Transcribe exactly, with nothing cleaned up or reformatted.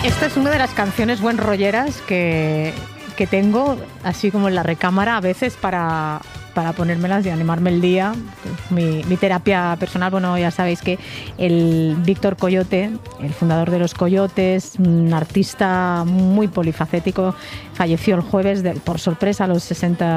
Esta es una de las canciones buen rolleras que, que tengo, así como en la recámara, a veces para, para ponérmelas y animarme el día. Mi, mi terapia personal, bueno, ya sabéis que el Víctor Coyote, el fundador de Los Coyotes, un artista muy polifacético, falleció el jueves de, por sorpresa a los sesenta